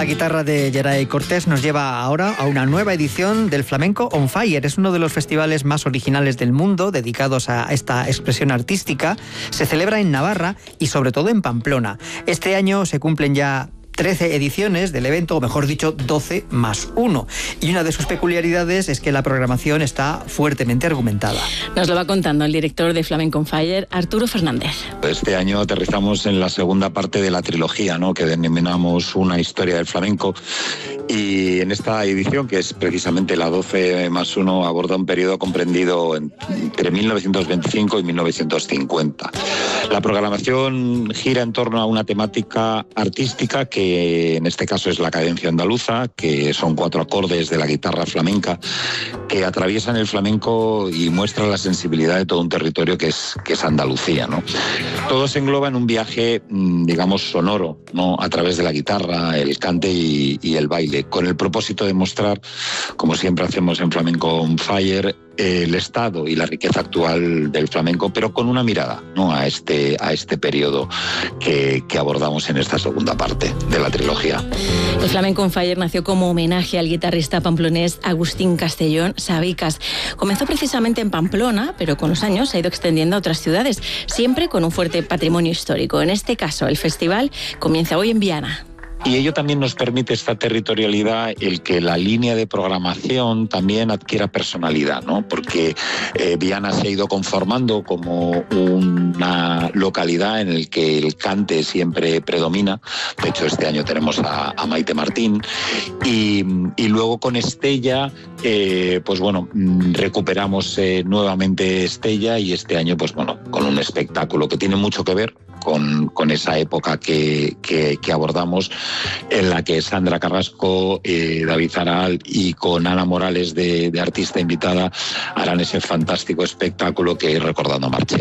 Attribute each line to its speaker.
Speaker 1: La guitarra de Geray Cortés nos lleva ahora a una nueva edición del Flamenco On Fire. Es uno de los festivales más originales del mundo dedicados a esta expresión artística. Se celebra en Navarra y sobre todo en Pamplona. Este año se cumplen ya 13 ediciones del evento, o mejor dicho, 12 más 1. Y una de sus peculiaridades es que la programación está fuertemente argumentada.
Speaker 2: Nos lo va contando el director de Flamenco On Fire, Arturo Fernández.
Speaker 3: Este año aterrizamos en la segunda parte de la trilogía, ¿no?, que denominamos Una historia del flamenco. Y en esta edición, que es precisamente la 12 más 1, aborda un periodo comprendido entre 1925 y 1950. La programación gira en torno a una temática artística que en este caso es la cadencia andaluza, que son 4 acordes de la guitarra flamenca que atraviesan el flamenco y muestran la sensibilidad de todo un territorio que es Andalucía, ¿no? Todo se engloba en un viaje, digamos, sonoro, ¿no?, a través de la guitarra, el cante y el baile, con el propósito de mostrar, como siempre hacemos en Flamenco On Fire, el estado y la riqueza actual del flamenco, pero con una mirada, ¿no?, a este periodo que abordamos en esta segunda parte de la trilogía.
Speaker 2: El Flamenco On Fire nació como homenaje al guitarrista pamplonés Agustín Castellón Sabicas. Comenzó precisamente en Pamplona, pero con los años se ha ido extendiendo a otras ciudades, siempre con un fuerte patrimonio histórico. En este caso, el festival comienza hoy en Viana.
Speaker 3: Y ello también nos permite, esta territorialidad, el que la línea de programación también adquiera personalidad, ¿no? Porque Viana se ha ido conformando como una localidad en la que el cante siempre predomina. De hecho, este año tenemos a Maite Martín. Y luego con Estella, pues bueno, recuperamos nuevamente Estella, y este año, pues bueno, con un espectáculo que tiene mucho que ver con esa época que abordamos, en la que Sandra Carrasco, David Zaral y con Ana Morales de artista invitada harán ese fantástico espectáculo que es Recordando a Marchena.